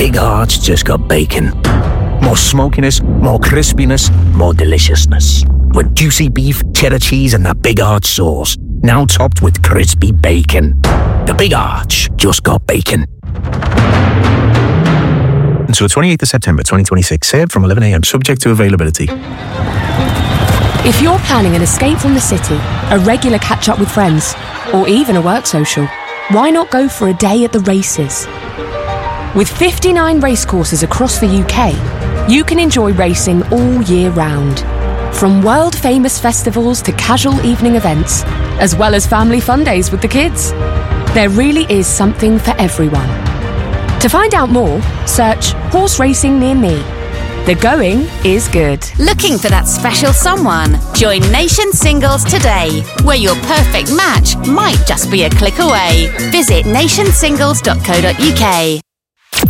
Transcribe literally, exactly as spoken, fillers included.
Big Arch just got bacon. More smokiness, more crispiness, more deliciousness. With juicy beef, cheddar cheese, and that Big Arch sauce. Now topped with crispy bacon. The Big Arch just got bacon. Until the twenty-eighth of September twenty twenty-six, served from eleven a m, subject to availability. If you're planning an escape from the city, a regular catch-up with friends, or even a work social, why not go for a day at the races? With fifty-nine racecourses across the U K, you can enjoy racing all year round. From world-famous festivals to casual evening events, as well as family fun days with the kids. There really is something for everyone. To find out more, search Horse Racing Near Me. The going is good. Looking for that special someone? Join Nation Singles today, where your perfect match might just be a click away. Visit nation singles dot co dot uk.